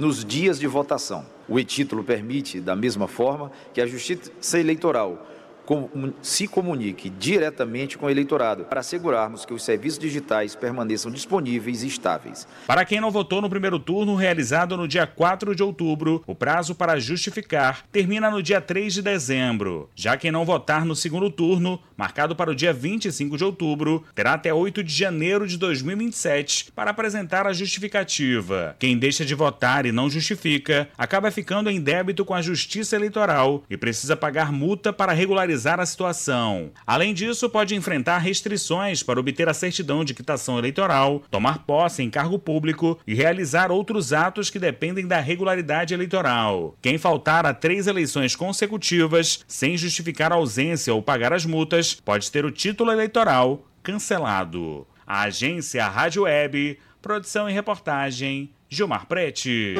nos dias de votação. O e-título permite, da mesma forma, que a Justiça Eleitoral se comunique diretamente com o eleitorado para assegurarmos que os serviços digitais permaneçam disponíveis e estáveis. Para quem não votou no primeiro turno, realizado no dia 4 de outubro, o prazo para justificar termina no dia 3 de dezembro. Já quem não votar no segundo turno, marcado para o dia 25 de outubro, terá até 8 de janeiro de 2027 para apresentar a justificativa. Quem deixa de votar e não justifica, acaba ficando em débito com a Justiça Eleitoral e precisa pagar multa para regularizar a situação. Além disso, pode enfrentar restrições para obter a certidão de quitação eleitoral, tomar posse em cargo público e realizar outros atos que dependem da regularidade eleitoral. Quem faltar a 3 eleições consecutivas, sem justificar a ausência ou pagar as multas, pode ter o título eleitoral cancelado. A agência Rádio Web, produção e reportagem, Gilmar Prete.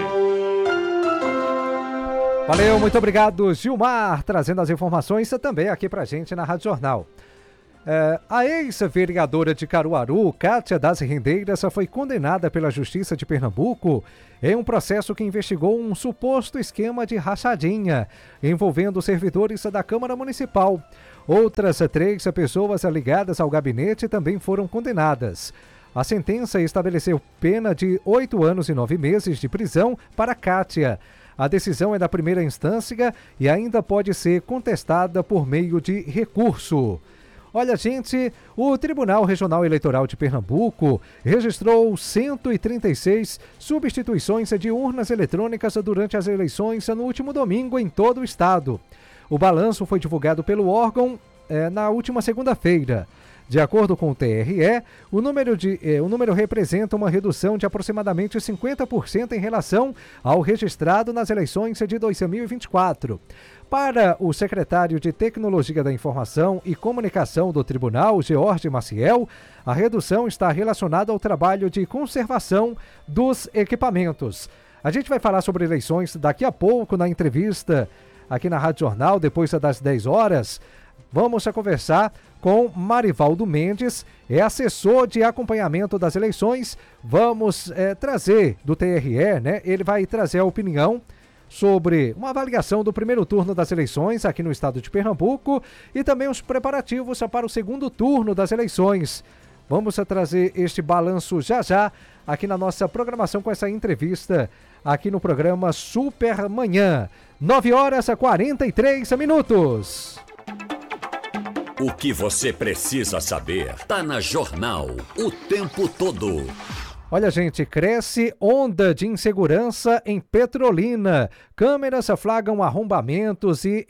Valeu, muito obrigado, Gilmar, trazendo as informações também aqui pra gente na Rádio Jornal. A ex-vereadora de Caruaru, Kátia das Rendeiras, foi condenada pela Justiça de Pernambuco em um processo que investigou um suposto esquema de rachadinha envolvendo servidores da Câmara Municipal. Outras 3 pessoas ligadas ao gabinete também foram condenadas. A sentença estabeleceu pena de 8 anos e 9 meses de prisão para Kátia. A decisão é da primeira instância e ainda pode ser contestada por meio de recurso. Olha, gente, o Tribunal Regional Eleitoral de Pernambuco registrou 136 substituições de urnas eletrônicas durante as eleições no último domingo em todo o estado. O balanço foi divulgado pelo órgão na última segunda-feira. De acordo com o TRE, o número representa uma redução de aproximadamente 50% em relação ao registrado nas eleições de 2024. Para o secretário de Tecnologia da Informação e Comunicação do Tribunal, George Maciel, a redução está relacionada ao trabalho de conservação dos equipamentos. A gente vai falar sobre eleições daqui a pouco na entrevista aqui na Rádio Jornal, depois das 10 horas. Vamos conversar com Marivaldo Mendes, assessor de acompanhamento das eleições. Vamos trazer do TRE, né? Ele vai trazer a opinião sobre uma avaliação do primeiro turno das eleições aqui no estado de Pernambuco e também os preparativos para o segundo turno das eleições. Vamos trazer este balanço já aqui na nossa programação com essa entrevista aqui no programa Super Manhã. 9h43. O que você precisa saber tá na Jornal o tempo todo. Olha, gente, cresce onda de insegurança em Petrolina. Câmeras flagram arrombamentos e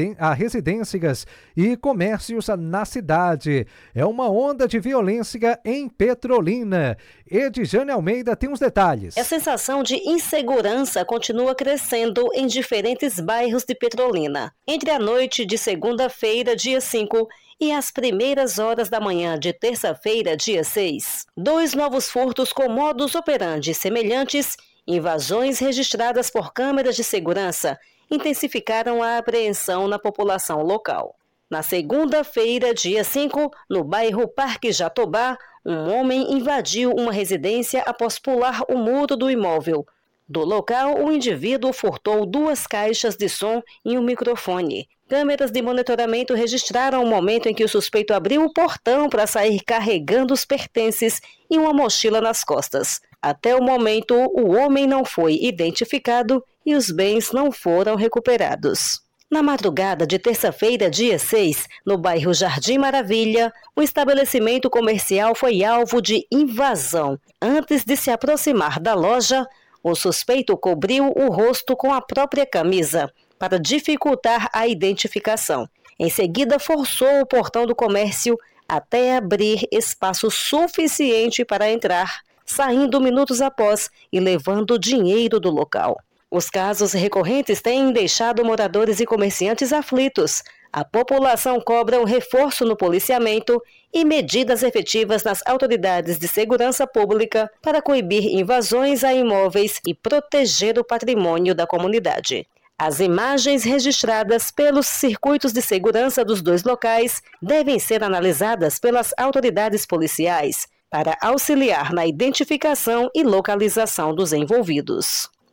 residências e comércios na cidade. É uma onda de violência em Petrolina. Edjane Almeida tem os detalhes. A sensação de insegurança continua crescendo em diferentes bairros de Petrolina. Entre a noite de segunda-feira, dia 5, e as primeiras horas da manhã de terça-feira, dia 6, 2 novos furtos com modus operandi semelhantes, invasões registradas por câmeras de segurança, intensificaram a apreensão na população local. Na segunda-feira, dia 5, no bairro Parque Jatobá, um homem invadiu uma residência após pular o muro do imóvel. Do local, o indivíduo furtou 2 caixas de som e um microfone. Câmeras de monitoramento registraram o momento em que o suspeito abriu o portão para sair carregando os pertences e uma mochila nas costas. Até o momento, o homem não foi identificado e os bens não foram recuperados. Na madrugada de terça-feira, dia 6, no bairro Jardim Maravilha, o estabelecimento comercial foi alvo de invasão. Antes de se aproximar da loja, o suspeito cobriu o rosto com a própria camisa, para dificultar a identificação. Em seguida, forçou o portão do comércio até abrir espaço suficiente para entrar, saindo minutos após e levando dinheiro do local. Os casos recorrentes têm deixado moradores e comerciantes aflitos. A população cobra um reforço no policiamento e medidas efetivas nas autoridades de segurança pública para coibir invasões a imóveis e proteger o patrimônio da comunidade. As imagens registradas pelos circuitos de segurança dos 2 locais devem ser analisadas pelas autoridades policiais para auxiliar na identificação e localização dos envolvidos.